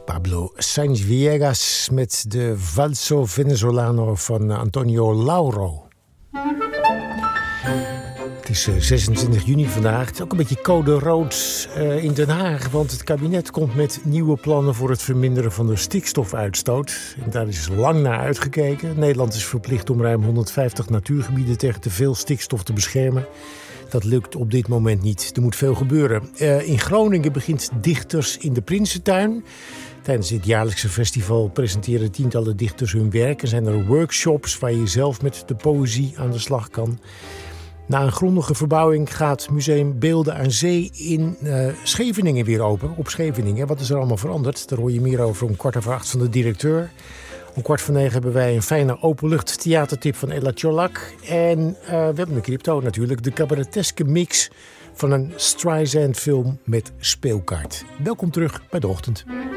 Pablo Sáenz Villegas met de Valso Venezolano van Antonio Lauro. Het is 26 juni vandaag. Het is ook een beetje code rood in Den Haag. Want het kabinet komt met nieuwe plannen voor het verminderen van de stikstofuitstoot. En daar is lang naar uitgekeken. Nederland is verplicht om ruim 150 natuurgebieden tegen te veel stikstof te beschermen. Dat lukt op dit moment niet. Er moet veel gebeuren. In Groningen begint Dichters in de Prinsentuin. Tijdens dit jaarlijkse festival presenteren tientallen dichters hun werk. Er zijn er workshops waar je zelf met de poëzie aan de slag kan. Na een grondige verbouwing gaat Museum Beelden aan Zee in Scheveningen weer open. Op Scheveningen. Wat is er allemaal veranderd? Daar hoor je meer over om 7:15 van de directeur. Om 8:45 hebben wij een fijne openlucht theatertip van Ella Tjolak. En we hebben een crypto natuurlijk. De cabareteske mix van een Streisand film met speelkaart. Welkom terug bij De Ochtend.